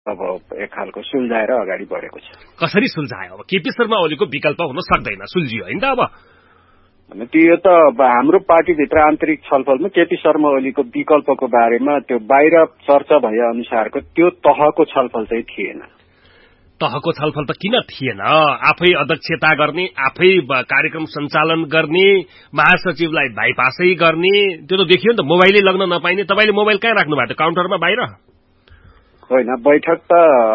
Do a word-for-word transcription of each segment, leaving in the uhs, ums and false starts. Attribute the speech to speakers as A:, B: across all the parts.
A: अब एक खालको सुल्झाएर अगाडि बढेको छ।
B: कसरी सुल्झायो? अब केपी शर्मा ओलीको विकल्प हुन सक्दैन, सुल्झियो हैन त अब।
A: त्यो त हाम्रो पार्टीभित्र आन्तरिक छलफलमा केपी शर्मा ओलीको विकल्पको बारेमा त्यो बाहिर चर्चा भए अनुसारको त्यो तहको छलफल चाहिँ थिएन।
B: तहको छलफल त किन थिएन? आफै अध्यक्षता गर्ने, आफै कार्यक्रम सञ्चालन गर्ने, महासचिवलाई बाइपासै गर्ने, त्यो त देखियो नि त। मोबाइलै लग्न नपाइने। तपाईले मोबाइल कहाँ राख्नु भएको? काउन्टरमा बाहिर?
A: होइन, बैठक त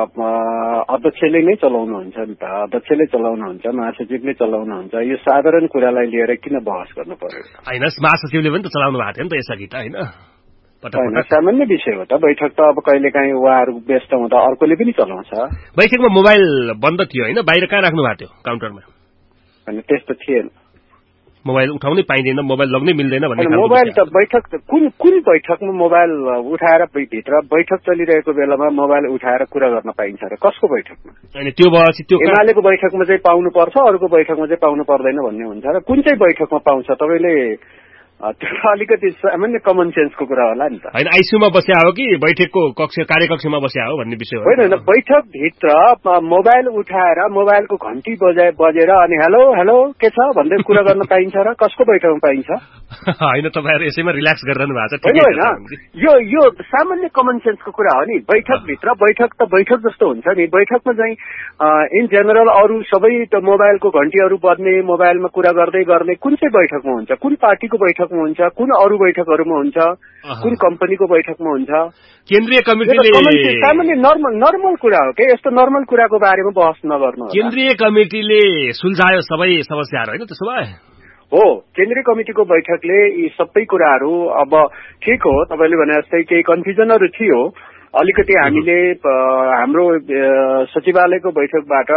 A: अध्यक्षले नै चलाउनुहुन्छ नि त। अध्यक्षले चलाउनुहुन्छ, महासचिवले चलाउनुहुन्छ। यो साधारण कुरालाई लिएर किन बहस गर्नु पर्यो?
B: होइन, महासचिवले पनि त चलाउनु भएको थियो नि त यसअघि त, होइन?
A: होइन, सामान्य विषय हो त। बैठक त अब कहिलेकाहीँ उहाँहरू व्यस्त हुँदा अर्कोले पनि चलाउँछ।
B: बैठकमा मोबाइल बन्द थियो होइन? बाहिर कहाँ राख्नु भएको थियो? काउन्टरमा?
A: होइन, त्यस्तो थिएन।
B: मोबाइल उठाउनै पाइँदैन, मोबाइल लग्नै मिल्दैन भन्ने।
A: मोबाइल त बैठक कुन कुन बैठकमा मोबाइल उठाएर भित्र बैठक चलिरहेको बेलामा मोबाइल उठाएर कुरा गर्न पाइन्छ र? कसको बैठकमा?
B: अनि त्यो भएपछि त्यो
A: एमालेको बैठकमा चाहिँ पाउनु पर्छ, अरूको बैठकमा चाहिँ पाउनु पर्दैन भन्ने हुन्छ र? कुन चाहिँ बैठकमा पाउँछ? तपाईँले त्यो अलिकति सामान्य कमन सेन्सको कुरा होला नि त।
B: होइन, आइसियूमा बस्या हो कि बैठकको कक्ष कार्यकक्षमा बस्या हो भन्ने विषय हो।
A: होइन होइन, बैठकभित्र मोबाइल उठाएर मोबाइलको घन्टी बजाए बजेर अनि हेलो हेलो के छ भन्दै कुरा गर्न पाइन्छ र? कसको बैठकमा पाइन्छ?
B: होइन, तपाईँहरू यसैमा रिल्याक्स गरिरहनु भएको छ।
A: होइन होइन, यो यो सामान्य कमन सेन्सको कुरा हो नि। बैठकभित्र बैठक त बैठक जस्तो हुन्छ नि। बैठकमा चाहिँ इन जेनरल अरू सबै त मोबाइलको घन्टीहरू बज्ने, मोबाइलमा कुरा गर्दै गर्ने कुन चाहिँ बैठकमा हुन्छ? कुन पार्टीको बैठक हुन्छ? कुन अरू बैठकहरूमा हुन्छ? कुन कम्पनीको बैठकमा हुन्छ?
B: केन्द्रीय कमिटीले
A: सामान्य नर्मल नर्मल कुरा हो के? यस्तो नर्मल कुराको बारेमा बहस नगर्नु।
B: केन्द्रीय कमिटीले सुल्झायो सबै समस्याहरू, होइन त्यसो भए?
A: हो, केन्द्रीय कमिटीको बैठकले यी सबै कुराहरू, अब ठिक हो तपाईँले भने जस्तै केही कन्फ्युजनहरू थियो। अलिकति हामीले हाम्रो सचिवालयको बैठकबाट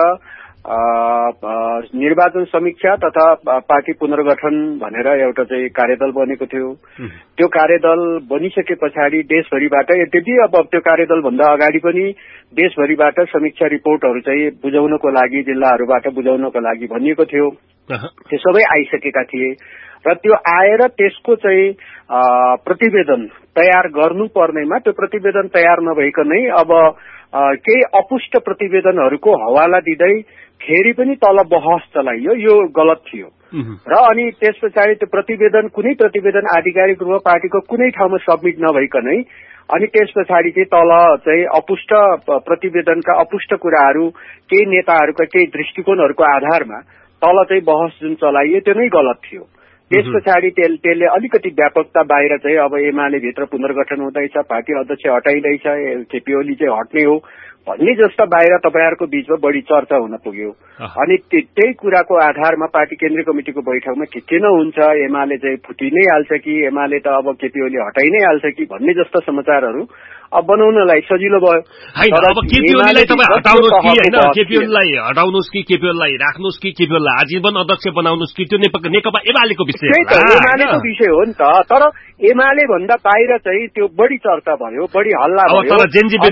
A: निर्वाचन समीक्षा तथा पार्टी पुनर्गठन भनेर एउटा चाहिँ कार्यदल बनेको थियो। त्यो कार्यदल बनिसके पछाडि देशभरिबाट, यद्यपि अब त्यो कार्यदल भन्दा अगाडि पनि देशभरिबाट समीक्षा रिपोर्टहरू चाहिँ बुझाउनको लागि, जिल्लाहरूबाट बुझाउनको लागि भनिएको थियो। त्यो सबै आइसकेका थिए र त्यो आएर त्यसको चाहिँ प्रतिवेदन तयार गर्नुपर्नेमा त्यो प्रतिवेदन तयार नभइकनै अब केही अपुष्ट प्रतिवेदनहरूको हवाला दिँदै फेरि पनि तल बहस चलाइयो। यो गलत थियो र अनि त्यस पछाडि त्यो प्रतिवेदन कुनै प्रतिवेदन आधिकारिक रूपमा पार्टीको कुनै ठाउँमा सबमिट नभइकनै अनि त्यस पछाडि चाहिँ तल चाहिँ अपुष्ट प्रतिवेदनका अपुष्ट कुराहरू केही नेताहरूका केही दृष्टिकोणहरूको आधारमा तल चाहिँ बहस जुन चलाइयो त्यो नै गलत थियो। त्यस पछाडि त्यसले अलिकति व्यापकता बाहिर चाहिँ अब एमाले भित्र पुनर्गठन हुँदैछ, पार्टी अध्यक्ष हटाइँदैछ, केपी ओली चाहिँ हट्ने हो भन्ने जस्ता बाहिर तपाईँहरूको बीचमा बढी चर्चा हुन पुग्यो। अनि त्यही कुराको आधारमा पार्टी केन्द्रीय कमिटीको बैठकमा के के न हुन्छ, एमाले चाहिँ फुटि नै हाल्छ कि, एमाले त अब केपी ओली हटाइ नै हाल्छ कि भन्ने जस्ता समाचारहरू अब बनाउनलाई सजिलो भयो।
B: अब केपी ओलीलाई तपाईँ हटाउनुहोस् कि होइन, केपी ओलीलाई हटाउनुहोस् कि केपी ओलीलाई राख्नुहोस् कि केपी ओलीलाई आजीवन अध्यक्ष बनाउनुहोस् कि, त्यो नेकपा एमालेको विषय हो।
A: त्यही त एमालेको विषय हो नि त। तर एमाले भन्दा बाहिर चाहिँ त्यो बढी चर्चा भयो, बढी हल्ला भयो।